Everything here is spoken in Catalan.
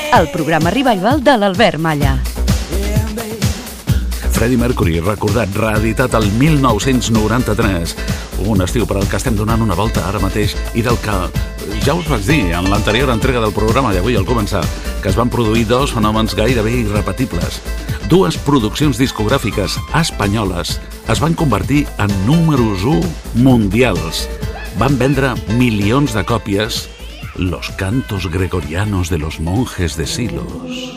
el programa Revival de l'Albert Malla. Freddie Mercury, recordat, reeditat el 1993. Un estiu per al que estem donant una volta ara mateix i del que ja us vaig dir en l'anterior entrega del programa d'avui al començar, que es van produir dos fenòmens gairebé irrepetibles. Dues produccions discogràfiques espanyoles es van convertir en números 1 mundials. Van vendre milions de còpies, Los cantos gregorianos de los monjes de Silos.